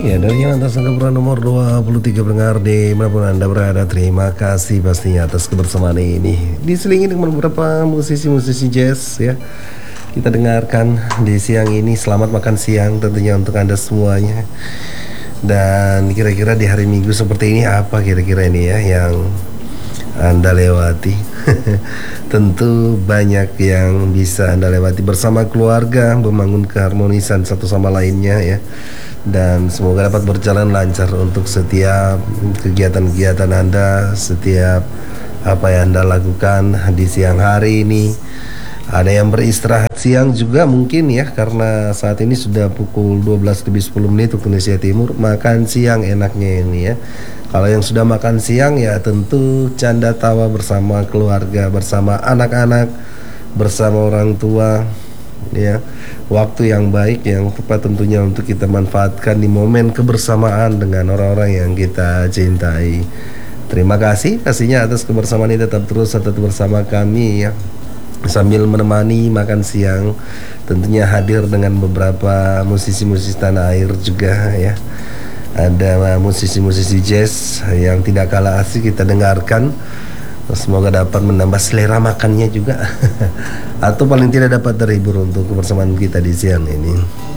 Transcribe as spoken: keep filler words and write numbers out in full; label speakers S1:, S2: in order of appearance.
S1: Ya, dari yang atas angka nomor dua puluh tiga pendengar di manapun Anda berada, terima kasih pastinya atas kebersamaan ini. Diselingi dengan beberapa musisi-musisi jazz ya. Kita dengarkan di siang ini. Selamat makan siang tentunya untuk Anda semuanya. Dan kira-kira di hari Minggu seperti ini apa kira-kira ini ya yang Anda lewati? Tentu banyak yang bisa Anda lewati bersama keluarga, membangun keharmonisan satu sama lainnya ya. Dan semoga dapat berjalan lancar untuk setiap kegiatan-kegiatan Anda, setiap apa yang Anda lakukan di siang hari ini. Ada yang beristirahat siang juga mungkin ya, karena saat ini sudah pukul dua belas lebih sepuluh menit waktu Indonesia Timur. Makan siang enaknya ini ya. Kalau yang sudah makan siang ya tentu canda tawa bersama keluarga, bersama anak-anak, bersama orang tua ya. Waktu yang baik yang tepat tentunya untuk kita manfaatkan di momen kebersamaan dengan orang-orang yang kita cintai. Terima kasih pastinya atas kebersamaan ini. Tetap terus tetap bersama kami ya, sambil menemani makan siang, tentunya hadir dengan beberapa musisi-musisi tanah air juga ya. Ada musisi-musisi jazz yang tidak kalah asik kita dengarkan. Semoga dapat menambah selera makannya juga atau paling tidak dapat terhibur untuk kebersamaan kita di siang ini.